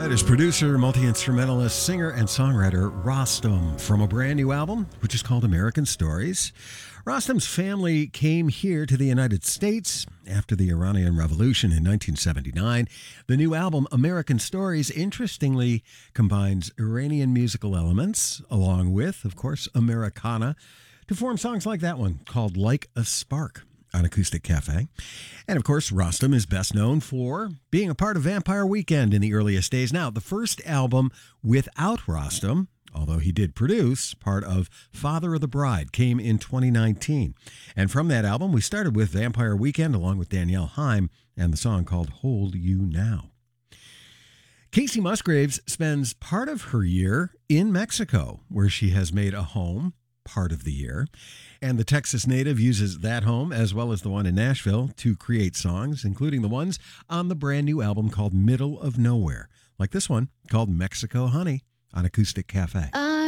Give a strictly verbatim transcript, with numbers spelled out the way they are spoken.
That is producer, multi-instrumentalist, singer, and songwriter Rostam from a brand new album, which is called American Stories. Rostam's family came here to the United States after the Iranian Revolution in nineteen seventy-nine. The new album, American Stories, interestingly combines Iranian musical elements along with, of course, Americana to form songs like that one called Like a Spark on Acoustic Cafe. And of course, Rostam is best known for being a part of Vampire Weekend in the earliest days. Now, the first album without Rostam, although he did produce part of Father of the Bride, came in twenty nineteen. And from that album, we started with Vampire Weekend along with Danielle Haim and the song called Hold You Now. Kacey Musgraves spends part of her year in Mexico, where she has made a home part of the year. And the Texas native uses that home, as well as the one in Nashville, to create songs, including the ones on the brand new album called Middle of Nowhere, like this one called Mexico Honey on Acoustic Cafe.